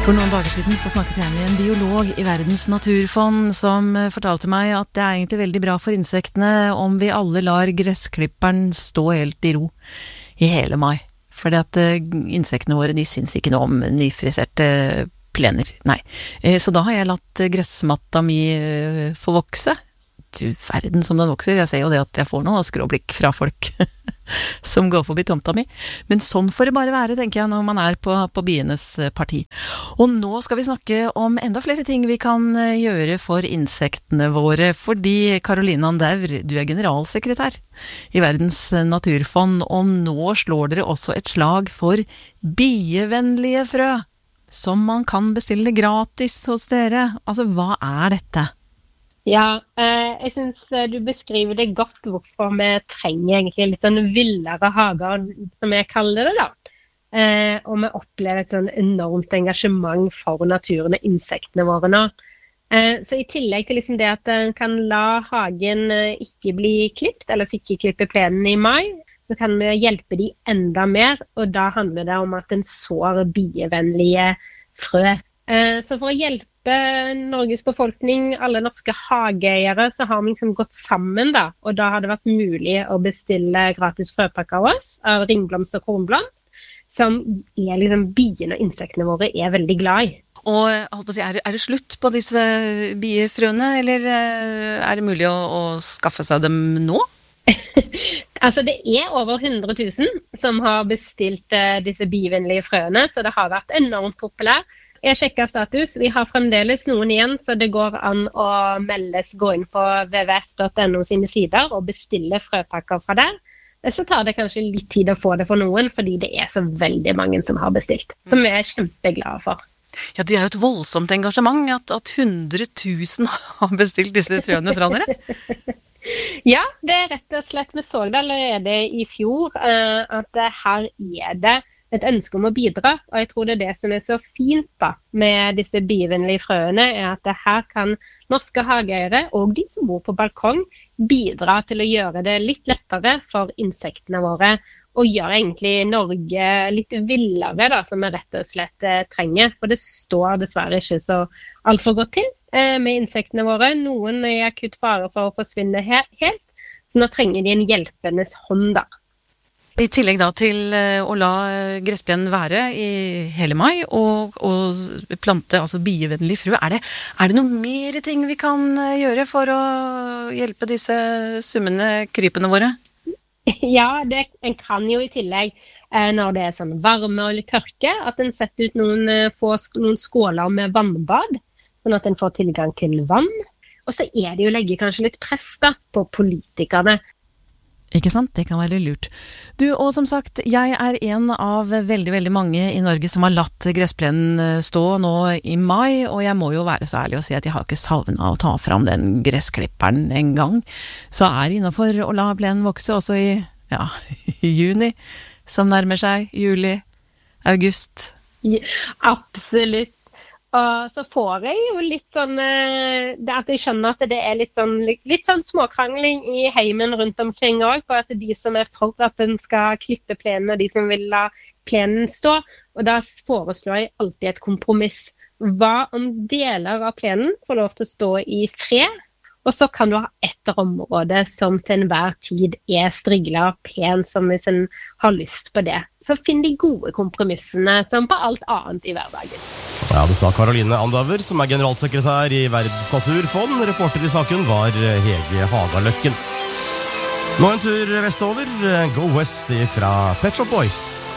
For noen dager siden så snakket jeg med en biolog i Verdens naturfond som fortalte meg at det er egentlig veldig bra for insektene om vi alle lar gressklipperen stå helt i ro i hele mai. Fordi at insektene våre, de syns ikke noe om nyfriserte plener. Nei. Så da har jeg latt gressmatta mi få vokse. Til verden som den vokser. Jeg ser jo det at jeg får noe skråblikk fra folk som går forbi tomta mi. Men sånn får det bare være, tenker jeg, når man er på bienes parti. Og nå skal vi snakke om enda flere ting vi kan gjøre for insektene våre, fordi Caroline Andaur, du er generalsekretær i Verdens naturfond, og nå slår dere også et slag for bievennlige frø, som man kan bestille gratis hos dere. Altså, hva er dette? Ja, jeg synes du beskriver det godt hvorfor vi trenger egentlig litt sånn villere hager, som jeg kaller det da. Og vi opplever et sånn enormt engasjement for naturen og insektene våre nå. Så i tillegg til liksom det at en kan la hagen ikke bli klippet, eller ikke klippe plenen i mai, så kan vi hjelpe de enda mer, og da handler det om at en sår bievennlige frø. Så for å hjelpe Norges befolkning, alle norske hageeiere, så har vi liksom gått sammen da, og da har det vært mulig å bestille gratis frøpakker av oss, av ringblomst og kornblomst, som er liksom biene og insektene våre er veldig glad i. Og holdt på å si, er det slutt på disse biefrøene, eller er det mulig å skaffe seg dem nå? Altså det er over 100 000 som har bestilt disse bievennlige frøene, så det har vært enormt populært. Jeg sjekket status, vi har fremdeles noen igjen, så det går an å gå inn på www.no sine sider og bestille frøpakker fra der. Så tar det kanskje litt tid å få det for noen, fordi det er så veldig mange som har bestilt, som vi er kjempeglade for. Ja, det er jo et voldsomt engasjement at 100 000 har bestilt disse frøene fra dere. Ja, det er rett og slett, vi så det allerede i fjor, at her er det et ønske om å bidra, og jeg tror det er det som er så fint da, med disse bievennlige frøene, er at det her kan norske hageeiere og de som bor på balkong bidra til å gjøre det litt lettere for insektene våre, og gjøre egentlig Norge litt villere da, som vi rett og slett trenger, for det står dessverre ikke så alt for godt til med insektene våre. Noen er i akutt fare for å forsvinne helt, så nå trenger de en hjelpendes hånd da. I tillegg da til å la gressplenen være i hele mai og plante altså bievennlig frø, er det noe mer ting vi kan gjøre for å hjelpe disse summende krypene våre? Ja, en kan jo i tillegg når det er sånn varme eller tørke, at en setter ut noen skåler med vannbad, sånn at en får tilgang til vann. Og så er det jo å legge kanskje litt press da, på politikerne. Ikke sant? Det kan være lurt. Du, og som sagt, jeg er en av veldig, veldig mange i Norge som har latt gressplenen stå nå i mai, og jeg må jo være så ærlig og si at jeg har ikke savnet å ta fram den gressklipperen en gang. Så er det innenfor å la plenen vokse også i juni, som nærmer seg, juli, august. Ja, absolutt. Og så får jeg jo litt sånn, at jeg skjønner at det er litt sånn småkrangling i heimen rundt omkring også, på at de som er for at den skal klippe plenen, og de som vil la plenen stå, og da foreslår jeg alltid et kompromiss. Hva om deler av plenen får lov til å stå i fred, og så kan du ha et område som til enhver tid er striglet og pen, som hvis en har lyst på det. Så finn de gode kompromissene som på alt annet i hverdagen. Ja, det sa Caroline Andaur, som er generalsekretær i Verdens naturfond. Reporter i saken var Hege Hagaløkken. Nå en tur vestover. Go West fra Pet Shop Boys.